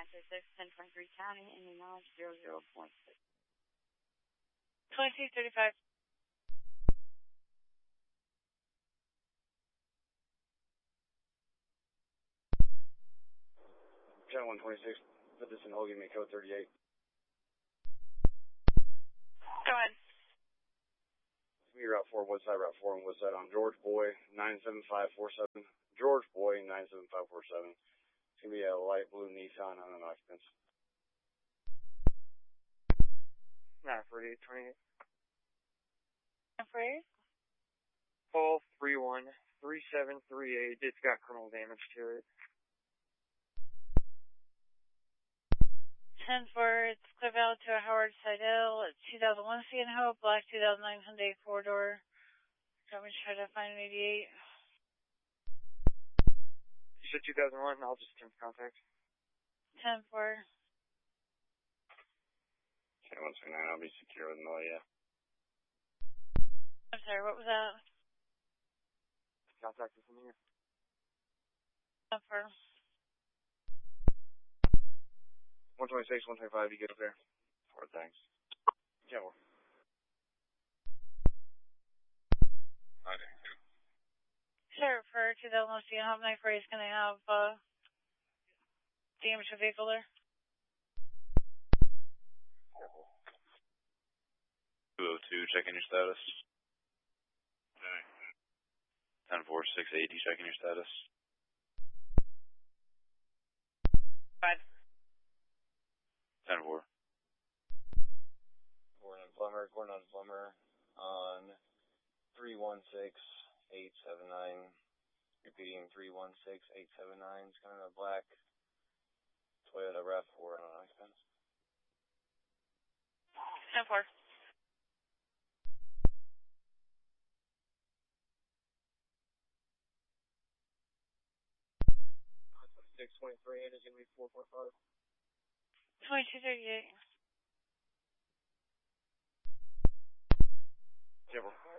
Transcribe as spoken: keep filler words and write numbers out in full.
nine two six, ten twenty-three County, Indiana, zero zero point six. twenty-two thirty-five. Channel one twenty-six, put this in hold, give me code thirty-eight. Go ahead. It's me, Route four, Woodside, Route four, and Woodside on George Boy, nine seven five four seven. George Boy, nine seven five four seven. It's going to be a light blue Nissan on an occupants. nine forty-eight twenty-eight. nine forty-eight? Paul three one three seven three eight. It's got criminal damage to it. ten four, it's clear valid to a Howard Seidel. It's two thousand one C and Hope, black two thousand nine Hyundai four-door. Got me to try to find an eighty-eight. You said two thousand one, I'll just attempt contact. ten four. Okay, one second, I'll be secure with Malia. I'm sorry, what was that? Contact is in here. ten four. one twenty-six, one twenty-five, you get up there? Four, thanks. Yeah, well. I think so. Sure, for two thousand one C and Hope, nine forty is going to have uh, damage to vehicle there. two oh two, checking your status. ten four six eighty, checking your status. Five. ten four. Gordon Plummer, Gordon Plummer on three one six eight seven nine. Repeating three one six eight seven nine. It's kind of a black Toyota RAV four on occupants. ten four. six twenty-three, and it's going to be four four five. twenty-two thirty-eight. Yeah, well.